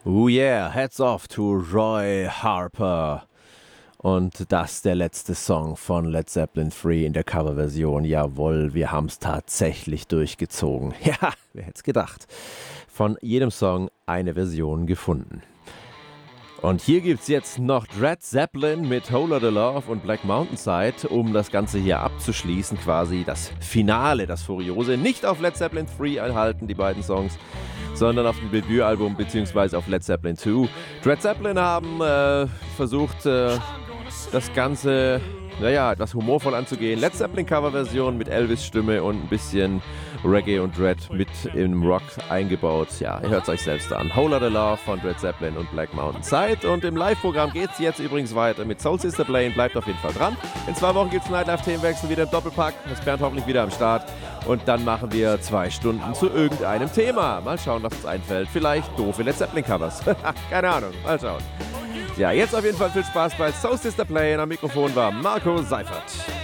Oh yeah, Heads Off to Roy Harper. Und das der letzte Song von Led Zeppelin 3 in der Coverversion. Jawohl, wir haben es tatsächlich durchgezogen. Ja, wer hätte es gedacht. Von jedem Song eine Version gefunden. Und hier gibt es jetzt noch Led Zeppelin mit Whole Lotta Love und Black Mountain Side, um das Ganze hier abzuschließen, quasi das Finale, das Furiose. Nicht auf Led Zeppelin 3 erhalten, die beiden Songs, sondern auf dem Debütalbum bzw. auf Led Zeppelin 2. Led Zeppelin haben versucht, das Ganze, etwas humorvoll anzugehen. Led Zeppelin Coverversion mit Elvis Stimme und ein bisschen Reggae und Dread mit im Rock eingebaut. Ja, ihr hört es euch selbst an. Whole Lotta Love von Led Zeppelin und Black Mountain Side. Und im Live-Programm geht es jetzt übrigens weiter mit Soul Sister Blaine. Bleibt auf jeden Fall dran. In 2 Wochen gibt es einen Nightlife-Themenwechsel wieder im Doppelpack. Ist Bernd hoffentlich wieder am Start. Und dann machen wir 2 Stunden zu irgendeinem Thema. Mal schauen, was uns einfällt. Vielleicht doofe Led Zeppelin-Covers. Keine Ahnung. Mal schauen. Ja, jetzt auf jeden Fall viel Spaß bei Soul Sister Blaine. Am Mikrofon war Marco Seifert.